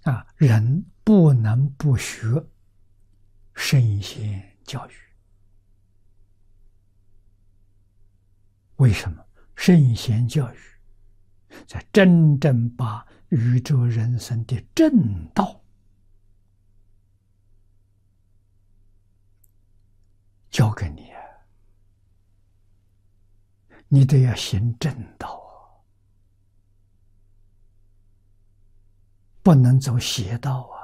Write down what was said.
人不能不学圣贤教育。为什么？圣贤教育在真正把宇宙人生的正道教给你啊，你得要行正道啊，不能走邪道啊。